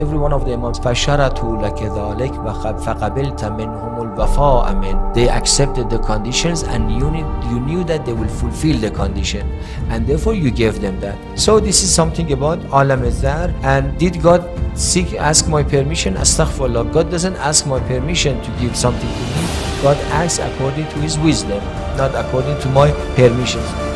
Every one of the imams فَشَرَطُوا لَكَ ذَلِكَ فَقَبِلْتَ مِنْهُمُ الْوَفَاءَ مِنْ. They accepted the conditions and you knew that they will fulfill the condition, and therefore you gave them that. So this is something about alam al-zar. And did God ask my permission? Astaghfirullah. God doesn't ask my permission to give something to me. God acts according to his wisdom, not according to my permissions.